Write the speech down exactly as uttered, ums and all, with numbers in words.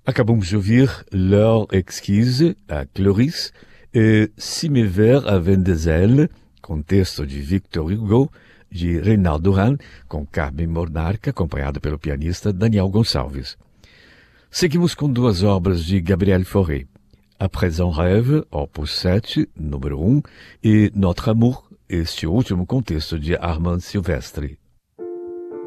Acabamos de ouvir L'heure exquise, a Cloris, e Si mes vers avaient des ailes, com texto de Victor Hugo, de Reinaldo Hahn, com Carmen Monarca, acompanhado pelo pianista Daniel Gonçalves. Seguimos com duas obras de Gabriel Fauré. À présent rêve, opus sete, número um, e Notre Amour, este último com texto de Armand Silvestre.